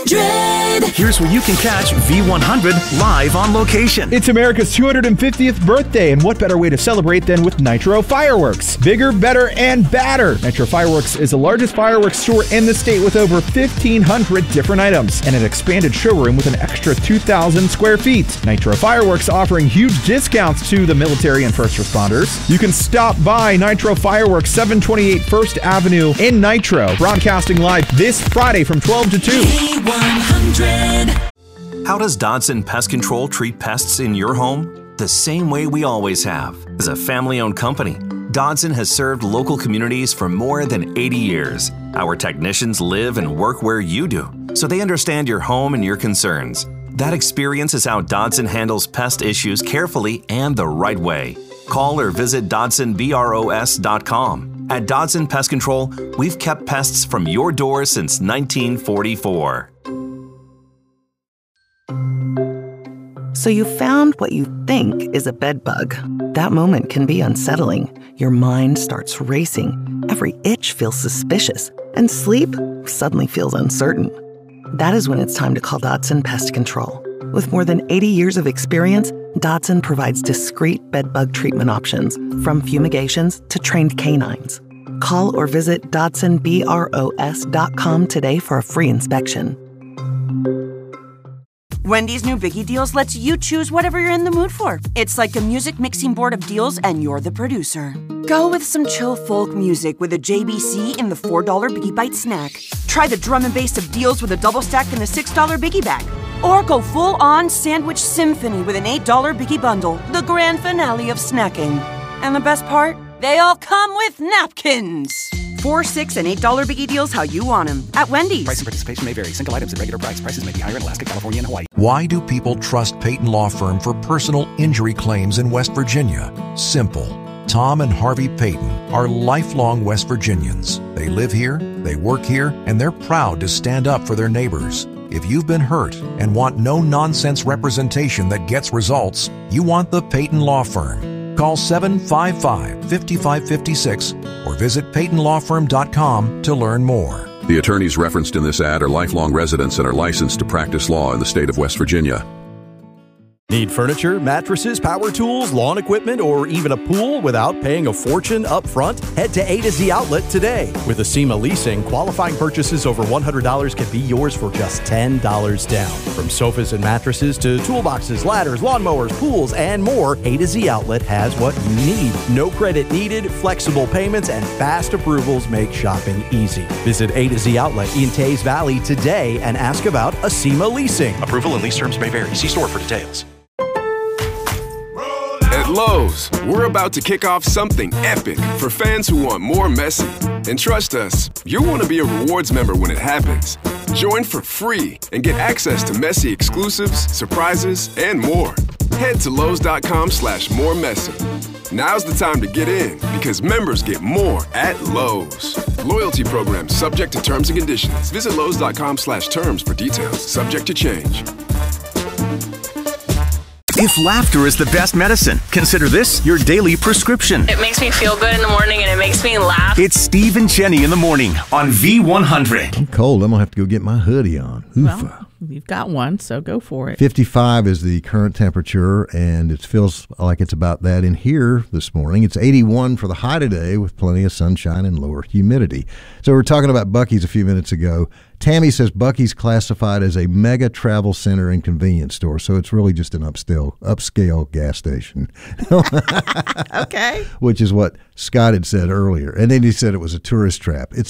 Here's where you can catch V100 live on location. It's America's 250th birthday, and what better way to celebrate than with Nitro Fireworks? Bigger, better, and badder. Nitro Fireworks is the largest fireworks store in the state with over 1,500 different items and an expanded showroom with an extra 2,000 square feet. Nitro Fireworks offering huge discounts to the military and first responders. You can stop by Nitro Fireworks, 728 First Avenue in Nitro, broadcasting live this Friday from 12 to 2. How does Dodson Pest Control treat pests in your home? The same way we always have. As a family-owned company, Dodson has served local communities for more than 80 years. Our technicians live and work where you do, so they understand your home and your concerns. That experience is how Dodson handles pest issues carefully and the right way. Call or visit DodsonBROS.com. At Dodson Pest Control, we've kept pests from your door since 1944. So you found what you think is a bed bug. That moment can be unsettling. Your mind starts racing. Every itch feels suspicious. And sleep suddenly feels uncertain. That is when it's time to call Dodson Pest Control. With more than 80 years of experience, Dodson provides discreet bed bug treatment options, from fumigations to trained canines. Call or visit DodsonBROS.com today for a free inspection. Wendy's new Biggie Deals lets you choose whatever you're in the mood for. It's like a music mixing board of deals, and you're the producer. Go with some chill folk music with a JBC in the $4 Biggie Bite snack. Try the drum and bass of deals with a double stack in the $6 Biggie Bag. Or go full-on sandwich symphony with an $8 Biggie Bundle, the grand finale of snacking. And the best part? They all come with napkins. $4, $6, and $8 Biggie Deals how you want them at Wendy's. Price and participation may vary. Single items at regular price. Prices may be higher in Alaska, California, and Hawaii. Why do people trust Peyton Law Firm for personal injury claims in West Virginia? Simple. Tom and Harvey Peyton are lifelong West Virginians. They live here, they work here, and they're proud to stand up for their neighbors. If you've been hurt and want no-nonsense representation that gets results, you want the Peyton Law Firm. Call 755-5556 or visit PeytonLawFirm.com to learn more. The attorneys referenced in this ad are lifelong residents and are licensed to practice law in the state of West Virginia. Need furniture, mattresses, power tools, lawn equipment, or even a pool without paying a fortune up front? Head to A to Z Outlet today. With Acima Leasing, qualifying purchases over $100 can be yours for just $10 down. From sofas and mattresses to toolboxes, ladders, lawnmowers, pools, and more, A to Z Outlet has what you need. No credit needed, flexible payments, and fast approvals make shopping easy. Visit A to Z Outlet in Tays Valley today and ask about Acima Leasing. Approval and lease terms may vary. See store for details. At Lowe's, we're about to kick off something epic for fans who want more Messi. And trust us, you'll want to be a rewards member when it happens. Join for free and get access to Messi exclusives, surprises, and more. Head to Lowe's.com/moremessi. Now's the time to get in because members get more at Lowe's. Loyalty program subject to terms and conditions. Visit Lowe's.com/terms for details. Subject to change. If laughter is the best medicine, consider this your daily prescription. It makes me feel good in the morning and it makes me laugh. It's Steve and Jenny in the morning on V100. I'm cold. I'm going to have to go get my hoodie on. Well, you've got one, so go for it. 55 is the current temperature, and it feels like it's about that in here this morning. It's 81 for the high today with plenty of sunshine and lower humidity. So we were talking about Buc-ee's a few minutes ago. Tammy says Buc-ee's classified as a mega travel center and convenience store, so it's really just an upscale gas station. Okay. Which is what Scott had said earlier. And then he said it was a tourist trap. It's